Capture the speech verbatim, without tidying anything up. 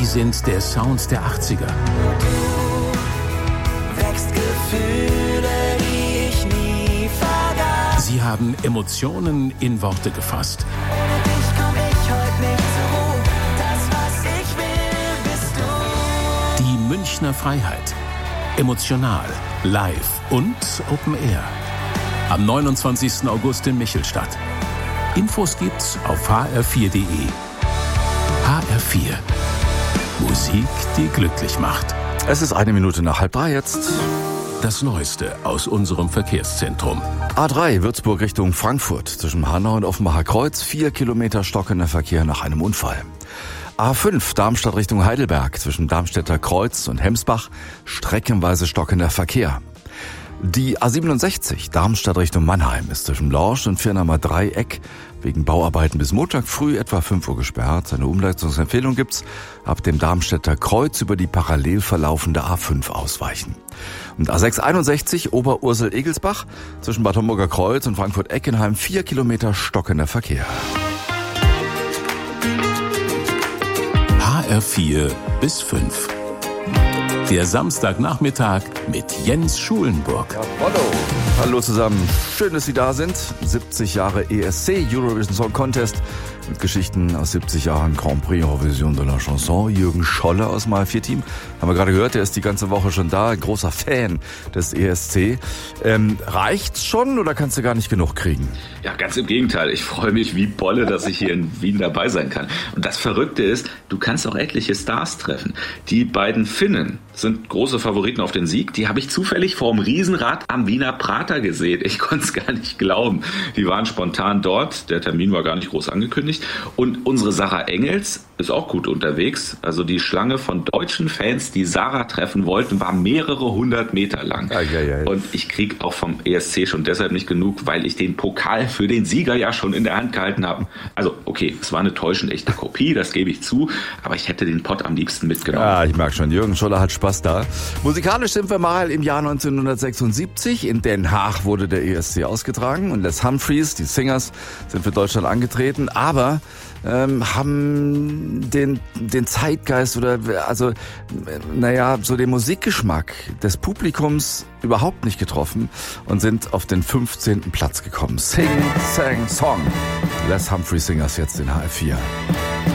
Sie sind der Sound der achtziger. Du wächst Gefühle, die ich nie vergaß. Sie haben Emotionen in Worte gefasst. Ohne dich komm ich heute nicht zur Ruhe. Das, was ich will, bist du. Die Münchner Freiheit. Emotional, live und Open Air. Am neunundzwanzigsten August in Michelstadt. Infos gibt's auf h r vier punkt d e. H R vier. Musik, die glücklich macht. Es ist eine Minute nach halb drei jetzt. Das Neueste aus unserem Verkehrszentrum. A drei, Würzburg Richtung Frankfurt. Zwischen Hanau und Offenbacher Kreuz. Vier Kilometer stockender Verkehr nach einem Unfall. A fünf, Darmstadt Richtung Heidelberg. Zwischen Darmstädter Kreuz und Hemsbach. Streckenweise stockender Verkehr. Die A siebenundsechzig, Darmstadt Richtung Mannheim, ist zwischen Lorsch und Firnamer Dreieck wegen Bauarbeiten bis Montag früh etwa fünf Uhr gesperrt. Eine Umleitungsempfehlung gibt's: ab dem Darmstädter Kreuz über die parallel verlaufende A fünf ausweichen. Und A sechshunderteinundsechzig, Oberursel-Egelsbach, zwischen Bad Homburger Kreuz und Frankfurt-Eckenheim, vier Kilometer stockender Verkehr. H R vier bis fünf. Der Samstagnachmittag mit Jens Schulenburg. Ja, hallo. Hallo zusammen. Schön, dass Sie da sind. siebzig Jahre E S C, Eurovision Song Contest, mit Geschichten aus siebzig Jahren Grand Prix Eurovision de la Chanson. Jürgen Scholle aus dem H R vier Team. Haben wir gerade gehört, der ist die ganze Woche schon da. Großer Fan des E S C. Ähm, reicht's schon oder kannst du gar nicht genug kriegen? Ja, ganz im Gegenteil. Ich freue mich wie Bolle, dass ich hier in Wien dabei sein kann. Und das Verrückte ist, du kannst auch etliche Stars treffen. Die beiden Finnen sind große Favoriten auf den Sieg. Die habe ich zufällig vor dem Riesenrad am Wiener Prater gesehen. Ich konnte es gar nicht glauben. Die waren spontan dort. Der Termin war gar nicht groß angekündigt. Und unsere Sarah Engels ist auch gut unterwegs. Also die Schlange von deutschen Fans, die Sarah treffen wollten, war mehrere hundert Meter lang. Ei, ei, ei. Und ich kriege auch vom E S C schon deshalb nicht genug, weil ich den Pokal für den Sieger ja schon in der Hand gehalten habe. Also okay, es war eine täuschend echte Kopie, das gebe ich zu. Aber ich hätte den Pott am liebsten mitgenommen. Ja, ich merke schon, Jürgen Scholler hat Spaß da. Musikalisch sind wir mal im Jahr neunzehnhundertsechsundsiebzig. In Den Haag wurde der E S C ausgetragen und Les Humphreys, die Singers, sind für Deutschland angetreten, aber ähm, haben den, den Zeitgeist oder also naja, so den Musikgeschmack des Publikums überhaupt nicht getroffen und sind auf den fünfzehnten Platz gekommen. Sing, Sang, Song. Les Humphreys Singers jetzt in H R vier.